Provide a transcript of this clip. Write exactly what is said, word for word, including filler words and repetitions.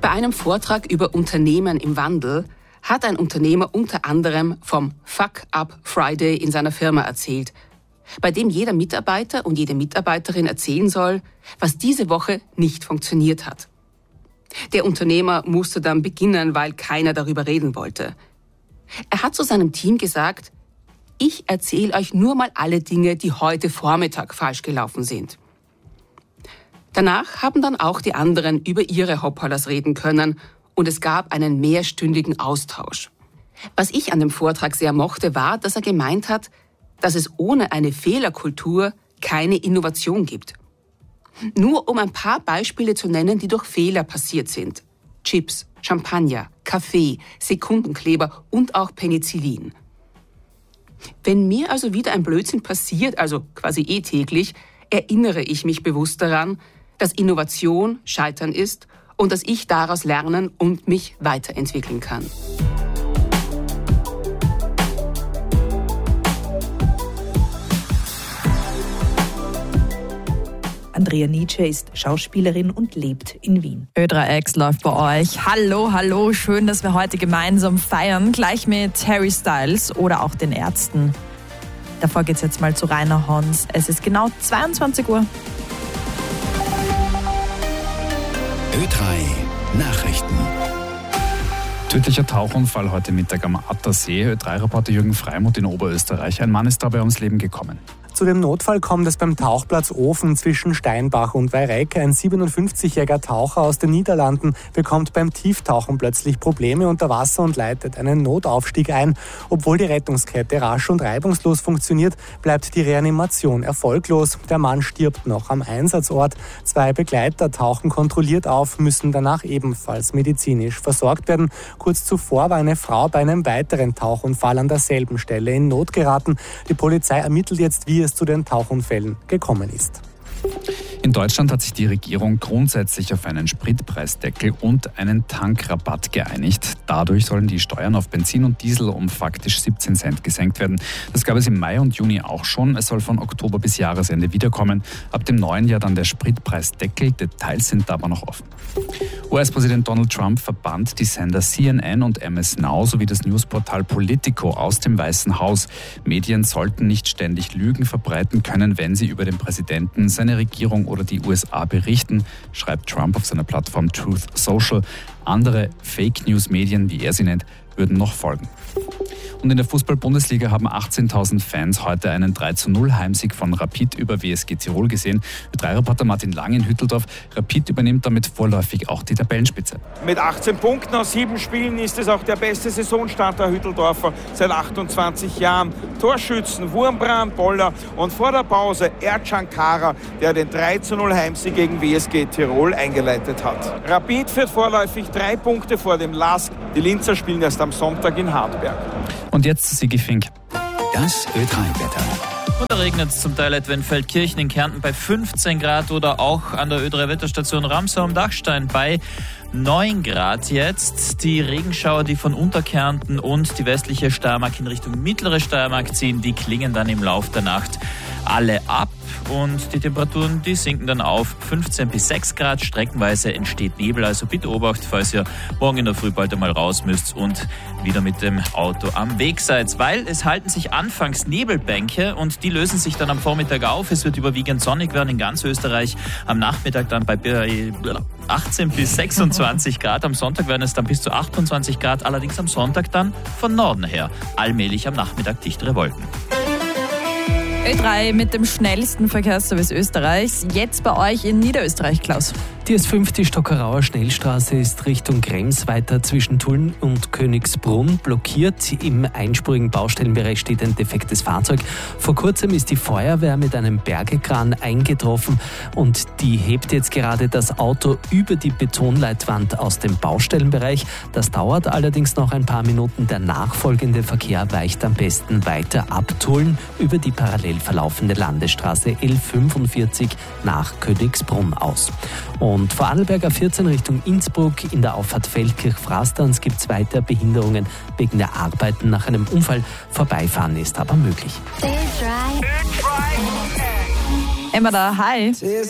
Bei einem Vortrag über Unternehmen im Wandel hat ein Unternehmer unter anderem vom Fuck-Up Friday in seiner Firma erzählt, bei dem jeder Mitarbeiter und jede Mitarbeiterin erzählen soll, was diese Woche nicht funktioniert hat. Der Unternehmer musste dann beginnen, weil keiner darüber reden wollte. Er hat zu seinem Team gesagt: Ich erzähle euch nur mal alle Dinge, die heute Vormittag falsch gelaufen sind. Danach haben dann auch die anderen über ihre Hoppalers reden können und es gab einen mehrstündigen Austausch. Was ich an dem Vortrag sehr mochte, war, dass er gemeint hat, dass es ohne eine Fehlerkultur keine Innovation gibt. Nur um ein paar Beispiele zu nennen, die durch Fehler passiert sind. Chips, Champagner, Kaffee, Sekundenkleber und auch Penicillin. Wenn mir also wieder ein Blödsinn passiert, also quasi eh täglich, erinnere ich mich bewusst daran, dass Innovation Scheitern ist und dass ich daraus lernen und mich weiterentwickeln kann. Andrea Nietzsche ist Schauspielerin und lebt in Wien. Ö drei X läuft bei euch. Hallo, hallo, schön, dass wir heute gemeinsam feiern. Gleich mit Harry Styles oder auch den Ärzten. Davor geht's jetzt mal zu Rainer Hans. Es ist genau zweiundzwanzig Uhr. Ö drei Nachrichten. Tödlicher Tauchunfall heute Mittag am Attersee. Ö drei Reporter Jürgen Freimuth in Oberösterreich. Ein Mann ist dabei ums Leben gekommen. Zu dem Notfall kommt es beim Tauchplatz Ofen zwischen Steinbach und Weyreck. Ein siebenundfünfzigjähriger Taucher aus den Niederlanden bekommt beim Tieftauchen plötzlich Probleme unter Wasser und leitet einen Notaufstieg ein. Obwohl die Rettungskette rasch und reibungslos funktioniert, bleibt die Reanimation erfolglos. Der Mann stirbt noch am Einsatzort. Zwei Begleiter tauchen kontrolliert auf, müssen danach ebenfalls medizinisch versorgt werden. Kurz zuvor war eine Frau bei einem weiteren Tauchunfall an derselben Stelle in Not geraten. Die Polizei ermittelt jetzt, wie es zu den Tauchunfällen gekommen ist. In Deutschland hat sich die Regierung grundsätzlich auf einen Spritpreisdeckel und einen Tankrabatt geeinigt. Dadurch sollen die Steuern auf Benzin und Diesel um faktisch siebzehn Cent gesenkt werden. Das gab es im Mai und Juni auch schon. Es soll von Oktober bis Jahresende wiederkommen. Ab dem neuen Jahr dann der Spritpreisdeckel. Details sind aber noch offen. U S-Präsident Donald Trump verbannt die Sender C N N und M S Now sowie das Newsportal Politico aus dem Weißen Haus. Medien sollten nicht ständig Lügen verbreiten können, wenn sie über den Präsidenten, seine Regierung oder die U S A berichten, schreibt Trump auf seiner Plattform Truth Social. Andere Fake-News-Medien, wie er sie nennt, würden noch folgen. Und in der Fußball-Bundesliga haben achtzehntausend Fans heute einen drei zu null Heimsieg von Rapid über W S G Tirol gesehen. Ö drei Reporter Martin Lang in Hütteldorf. Rapid übernimmt damit vorläufig auch die Tabellenspitze. Mit achtzehn Punkten aus sieben Spielen ist es auch der beste Saisonstart der Hütteldorfer seit achtundzwanzig Jahren. Torschützen Wurmbrand, Boller und vor der Pause Ercan Kara, der den drei zu null Heimsieg gegen W S G Tirol eingeleitet hat. Rapid führt vorläufig drei Punkte vor dem Lask. Die Linzer spielen erst am Sonntag in Hartberg. Und jetzt Sigi Fink. Das Ö drei Wetter. Und da regnet es zum Teil etwa in Feldkirchen in Kärnten bei fünfzehn Grad oder auch an der Ö drei Wetterstation Ramsau am Dachstein bei neun Grad jetzt. Die Regenschauer, die von Unterkärnten und die westliche Steiermark in Richtung mittlere Steiermark ziehen, die klingen dann im Lauf der Nacht alle ab. Und die Temperaturen, die sinken dann auf fünfzehn bis sechs Grad. Streckenweise entsteht Nebel, also bitte Obacht, falls ihr morgen in der Früh bald einmal raus müsst und wieder mit dem Auto am Weg seid. Weil es halten sich anfangs Nebelbänke und die lösen sich dann am Vormittag auf. Es wird überwiegend sonnig werden in ganz Österreich. Am Nachmittag dann bei achtzehn bis sechsundzwanzig Grad. Am Sonntag werden es dann bis zu achtundzwanzig Grad. Allerdings am Sonntag dann von Norden her. Allmählich am Nachmittag dichtere Wolken. Ö drei mit dem schnellsten Verkehrsservice Österreichs. Jetzt bei euch in Niederösterreich, Klaus. Die S fünf, die Stockerauer Schnellstraße, ist Richtung Krems weiter zwischen Tulln und Königsbrunn blockiert. Im einspurigen Baustellenbereich steht ein defektes Fahrzeug. Vor kurzem ist die Feuerwehr mit einem Bergekran eingetroffen und die hebt jetzt gerade das Auto über die Betonleitwand aus dem Baustellenbereich. Das dauert allerdings noch ein paar Minuten. Der nachfolgende Verkehr weicht am besten weiter ab Tulln über die parallel verlaufende Landesstraße L fünfundvierzig nach Königsbrunn aus. Und vor Arlberg A vierzehn Richtung Innsbruck in der Auffahrt Feldkirch-Frasterns gibt es weiter Behinderungen wegen der Arbeiten nach einem Unfall. Vorbeifahren ist aber möglich. Emma da, hi.